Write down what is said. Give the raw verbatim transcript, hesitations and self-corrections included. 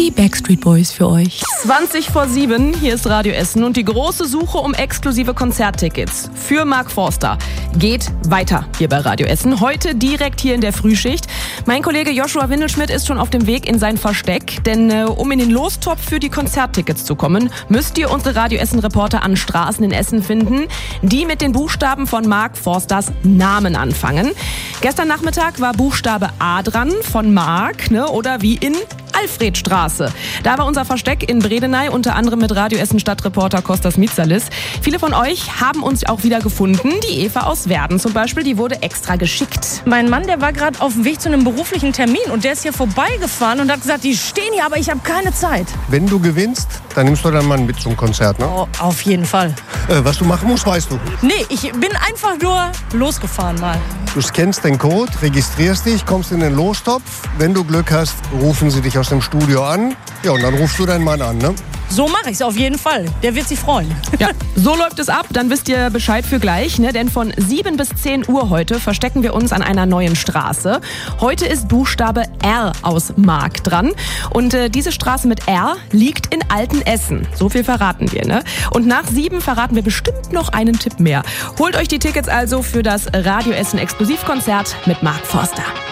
die Backstreet Boys für euch. zwanzig vor sieben, hier ist Radio Essen und die große Suche um exklusive Konzerttickets für Mark Forster geht weiter hier bei Radio Essen. Heute direkt hier in der Frühschicht. Mein Kollege Joshua Windelschmidt ist schon auf dem Weg in sein Versteck, denn äh, um in den Lostopf für die Konzerttickets zu kommen, müsst ihr unsere Radio Essen-Reporter an Straßen in Essen finden, die mit den Buchstaben von Mark Forsters Namen anfangen. Gestern Nachmittag war Buchstabe A dran von Mark, ne, oder wie in Alfredstraße. Da war unser Versteck in Bredeney, unter anderem mit Radio Essen Stadtreporter Kostas Mitsalis. Viele von euch haben uns auch wieder gefunden. Die Eva aus Werden zum Beispiel, die wurde extra geschickt. Mein Mann, der war gerade auf dem Weg zu einem beruflichen Termin und der ist hier vorbeigefahren und hat gesagt, die stehen hier, aber ich habe keine Zeit. Wenn du gewinnst, dann nimmst du deinen Mann mit zum Konzert, ne? Oh, auf jeden Fall. Äh, was du machen musst, weißt du. Nee, ich bin einfach nur losgefahren mal. Du scannst den Code, registrierst dich, kommst in den Lostopf. Wenn du Glück hast, rufen sie dich aus dem Studio an. Ja, und dann rufst du deinen Mann an, ne? So mache ich es auf jeden Fall. Der wird sich freuen. Ja, so läuft es ab. Dann wisst ihr Bescheid für gleich, ne? Denn von sieben bis zehn Uhr heute verstecken wir uns an einer neuen Straße. Heute ist Buchstabe R aus Mark dran. Und äh, diese Straße mit R liegt in Altenessen. So viel verraten wir, ne? Und nach sieben verraten wir bestimmt noch einen Tipp mehr. Holt euch die Tickets also für das Radio Essen Exklusivkonzert mit Mark Forster.